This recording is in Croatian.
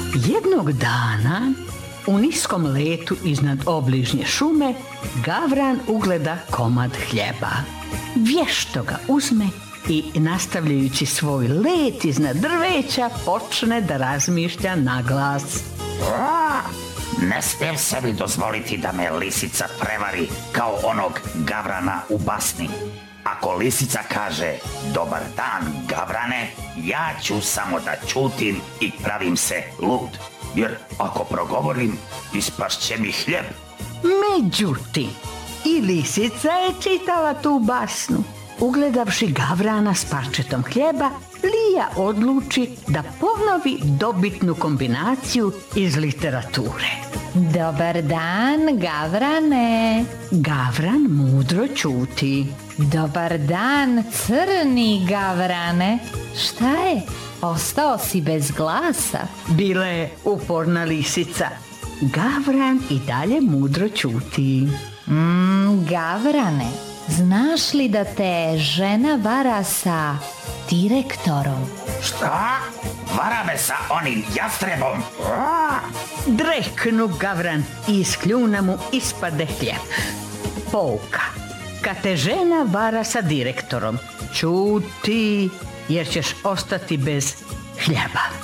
Jednog dana, u niskom letu iznad obližnje šume, Gavran ugleda komad hljeba. Vješto ga uzme i, nastavljajući svoj let iznad drveća, počne da razmišlja naglas. Ne smijem sebi dozvoliti da me lisica prevari kao onog Gavrana u basni. Ako lisica kaže dobar dan, Gavrane, ja ću samo da ćutim i pravim se lud. Jer ako progovorim, ispašće mi hljeb. Međutim, i lisica je čitala tu basnu. Ugledavši Gavrana s parčetom hljeba, Lija odluči da ponovi dobitnu kombinaciju iz literature. Dobar dan, Gavrane. Gavran mudro ćuti. Dobar dan, crni Gavrane. Šta je? Ostao si bez glasa? Bila je uporna lisica. Gavran i dalje mudro ćuti. Gavrane, znaš li da te žena vara sa direktorom? Šta? Vara me sa onim jastrebom? Dreknu Gavran i iz kljuna mu ispade hljeb. Pouka. Kad te žena vara sa direktorom, ćuti jer ćeš ostati bez hljeba.